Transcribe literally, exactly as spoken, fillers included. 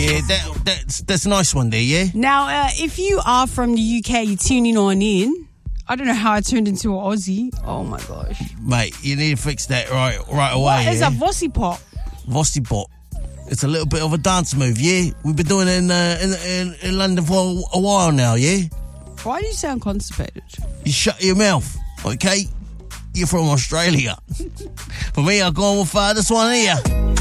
Yeah, that, that's, that's a nice one there, yeah? Now, uh, if you are from the U K, you're tuning on in. I don't know how I turned into an Aussie. Oh, my gosh. Mate, you need to fix that right right away, What is yeah? a Vossi pop? Vossi Pop. It's a little bit of a dance move, yeah? We've been doing it in, uh, in, in, in London for a, a while now, yeah? Why do you sound constipated? You shut your mouth, okay? You're from Australia. For me, I'll go on with uh, this one here.